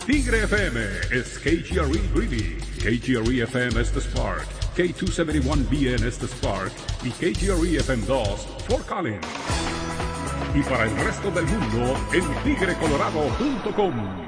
Tigre FM is KGRE Greeley, KGRE FM es the Spark, K271BN es the Spark y KGRE FM2 Fort Collins. Y para el resto del mundo en tigrecolorado.com.